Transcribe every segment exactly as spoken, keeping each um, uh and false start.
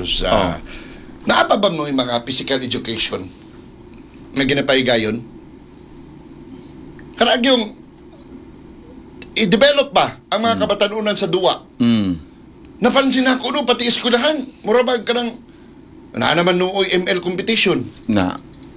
Jules. Uh, oh. Naapa ba mo yung mga physical education na ginapahigayon? Karag yung i-develop ba ang mga mm. kabatanunan sa duwa? Mm. Napansin ako no, pati eskulahan. Murabag ka ng na naman nooy M L competition. Na.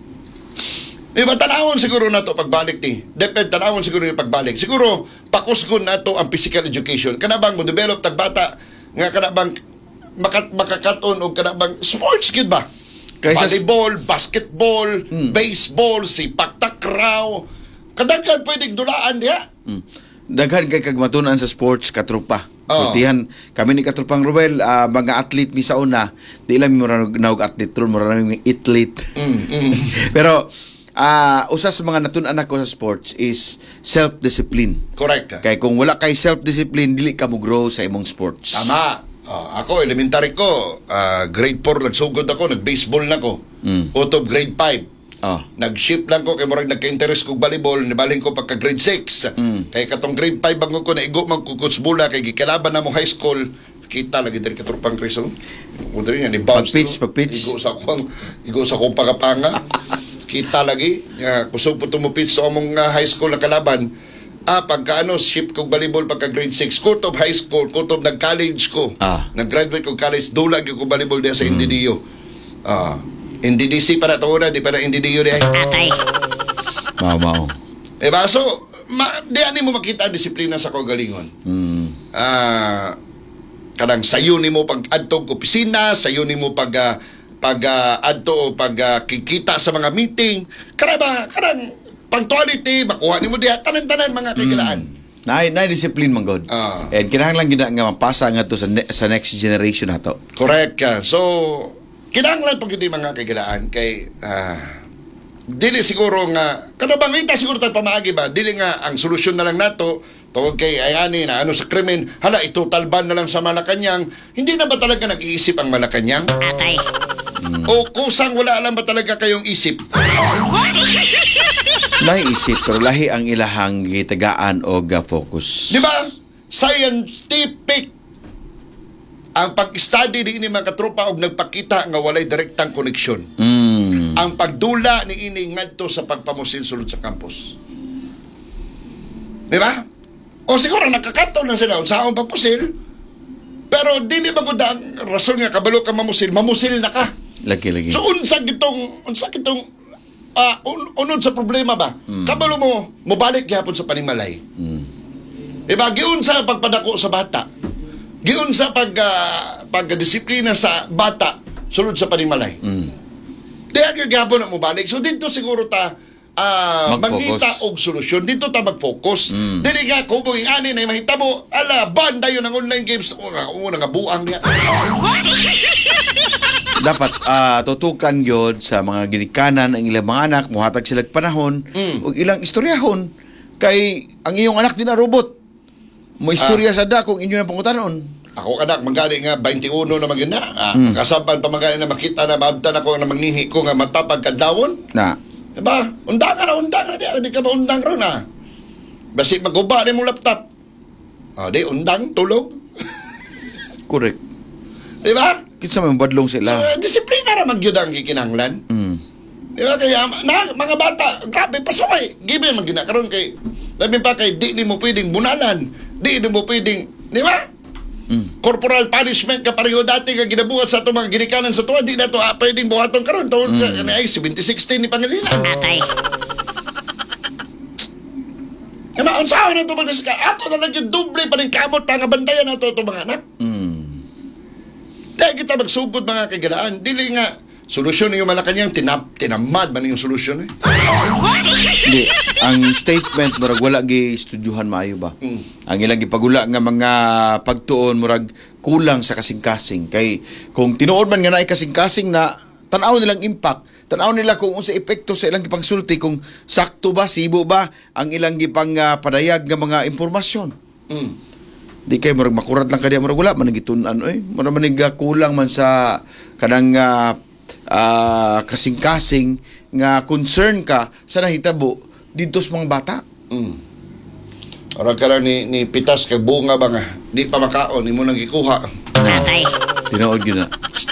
Diba, tanawon siguro na to pagbalik ni. Depende, tanawon siguro yung pagbalik. Siguro, pakusgon na to ang physical education. Kanabang mo develop tagbata nga kanabang makat makakaton o kanabang sports kid ba? Kaysa volleyball, basketball, hmm. baseball, sipak takraw. Kadaghan pwedeng dulaan diha. Hmm. Daghan kay kag matunan sa sports katrupa. Oh. Putihan kami ni Katrupang Ruel, uh, mga athlete mi sa una, di lang mi naog athlete ron, mura mi athlete. Mm, mm. Pero uh, usa sa mga natun-an ako sa sports is self-discipline. Correct. Kay kung wala kay self-discipline, dili ka mo grow sa imong sports. Tama. Oh, ako, elementary ko, uh, grade four, nagsugod ako, nag-baseball na ko. Mm. Out of grade five. Oh. Nag-ship lang ko, kay murag nagka-interest ko volleyball, nibaling ko pagka grade six. Mm. Kay katong grade five bago ko, naigo man ko coach bula, kay gikalaban na mo high school, kita lagi dari katrupang Kriso. O dari yan, i-bounce. Pag-pitch, pag-pitch. Igo sa akong, igo sa akong pagapanga. Kita lagi, uh, kusog po tumupitch sa among uh, high school na kalaban. Ah, pagka ano, ship ko volleyball pagka grade six, cut of high school, cut of nag-college ko. Ah. Nag-graduate ko college, dulag ko volleyball diya sa mm. Indidio. Ah, N D D C para ito na, di pa na N D D U diya. Atay. Wow, wow. Eh ba, so, ma, di ani mo makita ang disiplina sa kagalingon. Mm. Ah, kanang sayo ni mo pag adto ko opisina, sayo ni mo pag uh, pag uh, adto pag uh, kikita sa mga meeting. Kana ba, kanang punctuality, makuha ni mo diha tanan-tanan mga kagilaan. Mm. Na na discipline man god. Ah. And kinahanglan gina nga mapasa nga to sa ne- sa next generation nato. Correct ka. So, kinahanglan pag yung mga kagilaan kay ah, dili siguro nga kada bang ita siguro tayo pamaagi ba dili nga ang solusyon na lang nato tawag kay ayani na ano sa krimen hala itotal ban na lang sa Malacañang, hindi na ba talaga nag-iisip ang Malacañang? Atay. Mm. O kusang wala alam ba talaga kayong isip? Lahi isip pero lahi ang ilahang gitagaan o ga focus. Di ba? Scientific ang pag-study ni ini mga katropa og nagpakita nga walay direktang koneksyon. Mm. Ang pagdula ni ini ngadto sa pagpamusil sulod sa campus. Di ba? O siguro nakakato na sila unsaon papusil. Pero dili ba gud ang rason nga kabalo ka mamusil, mamusil na ka. Lagi lagi. So unsa gitong unsa gitong uh, un, unod sa problema ba? Mm. Kabalo mo mobalik gyapon sa panimalay. Mm. Diba giunsa ang pagpadako sa bata? Giunsa pag uh, pagdisiplina sa bata sulod sa panimalay. Mm. Diya gyapon na mobalik. So dito siguro ta uh, mag-focus. mangita og solusyon. Dito ta mag-focus. Mm. Dili nga ko boy ani na mahitabo ala banda yun ang online games una una nga buang niya. Dapat uh, tutukan gyud sa mga ginikanan ang ilang mga anak, muhatag sila panahon Mm. ug ilang istoryahon kay ang iyong anak din na robot. Mo istorya Ah. sa da kung inyo na pangutanon. Ako anak magani nga twenty-one na magina. Ah, Mm. kasaban pa magani na makita na maabtan ako na magnihi ko nga matapagkadlawon. Na. Diba? Undang ka na, undang ka na. Di ka ba undang ron na? Basi maguba na mong laptop. Ah, di, undang, tulog. Correct. Diba? Kinsa may badlong So, sila. disiplina na magyud ang kikinanglan. Mm. Diba? Kaya, na, mga bata, grabe, pasaway. Gibe, magina karon kay, labi pa kay, di ni mo pwedeng bunalan. Di ni mo pwedeng, di ba? Mm. Corporal punishment ka pareho dati nga ginabuhat sa ito mga ginikanan sa tuwa. Di na ito ah, pwedeng buhaton karon taon mm. ka, ay, seventy sixteen ni Pangilinan. Atay. Kaya unsaon na ito mga diska. Ato na lang yung doble pa rin kamot na nga bandayan na ito ito mga anak. Mm. Kaya kita magsugod mga kagalaan. Dili nga, solusyon yung Malacañang, tinap, tinamad man yung solusyon eh. Hindi, ang statement murag wala gi estudyuhan maayo ba. Mm. Ang ilang gipagula nga mga pagtuon murag kulang sa kasing-kasing kay kung tinuod man nga naay kasing-kasing na tan-aw nilang impact, tan-aw nila kung unsa epekto sa ilang gipangsulti, kung sakto ba, sibo ba ang ilang gipang uh, padayag nga mga impormasyon. Mm. Di kay murag makurat lang kadiya murag wala man gitun-an oy, murag man kulang man sa kanang uh, uh, kasing-kasing nga concern ka sa nahitabo dito sa mga bata. Mm. Orang ka lang ni, ni pitas kay bunga ba nga. Di pa makaon, ni mo nang gikuha. Atay. Tinuod gyud na.